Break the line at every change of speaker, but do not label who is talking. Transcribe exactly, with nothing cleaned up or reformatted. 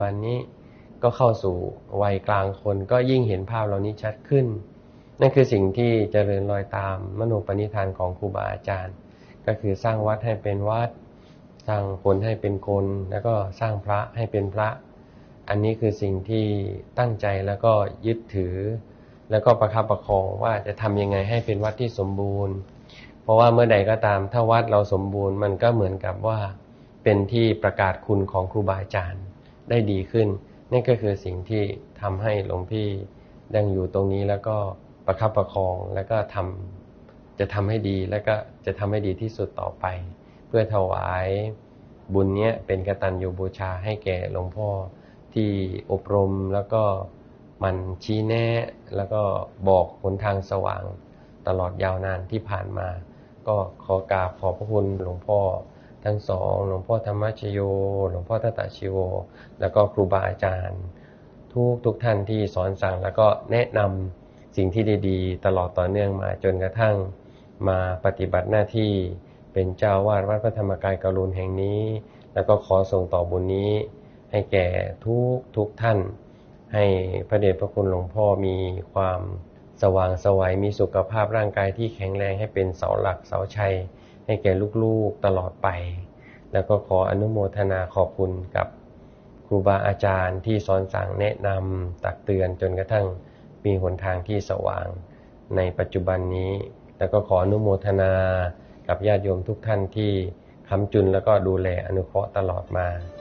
วันนี้ก็เข้าสู่วัยกลางคนก็ยิ่งเห็นภาพเหล่านี้ชัดขึ้นนั่นคือสิ่งที่เจริญรอยตามมโนปณิธานของครูบาอาจารย์ก็คือสร้างวัดให้เป็นวัดสร้างคนให้เป็นคนแล้วก็สร้างพระให้เป็นพระอันนี้คือสิ่งที่ตั้งใจแล้วก็ยึดถือแล้วก็ประคับประคองว่าจะทำยังไงให้เป็นวัดที่สมบูรณ์เพราะว่าเมื่อใดก็ตามถ้าวัดเราสมบูรณ์มันก็เหมือนกับว่าเป็นที่ประกาศคุณของครูบาอาจารย์ได้ดีขึ้นนี่ก็คือสิ่งที่ทำให้หลวงพี่ดังอยู่ตรงนี้แล้วก็ประคับประคองแล้วก็ทำจะทำให้ดีแล้วก็จะทำให้ดีที่สุดต่อไปเพื่อถวายบุญเนี้ยเป็นกตัญญูบูชาให้แก่หลวงพ่อที่อบรมแล้วก็มันชี้แนะแล้วก็บอกหนทางสว่างตลอดยาวนานที่ผ่านมาก็ขอกราบขอบพระคุณหลวงพ่อทั้งสองหลวงพ่อธรรมชโยหลวงพ่อทัตตชิโวแล้วก็ครูบาอาจารย์ทุกทุกท่านที่สอนสั่งแล้วก็แนะนำสิ่งที่ดีๆตลอดต่อเนื่องมาจนกระทั่งมาปฏิบัติหน้าที่เป็นเจ้าวาดวัดพระธรรมกายกรุณแห่งนี้แล้วก็ขอส่งต่อบุญนี้ให้แก่ทุกทุกท่านให้พระเดชพระคุณหลวงพ่อมีความสว่างไสวมีสุขภาพร่างกายที่แข็งแรงให้เป็นเสาหลักเสาชัยให้แก่ลูกๆตลอดไปแล้วก็ขออนุโมทนาขอบคุณกับครูบาอาจารย์ที่สอนสั่งแนะนำตักเตือนจนกระทั่งมีหนทางที่สว่างในปัจจุบันนี้แล้วก็ขออนุโมทนากับญาติโยมทุกท่านที่ค้ำจุนแล้วก็ดูแลอนุเคราะห์ตลอดมา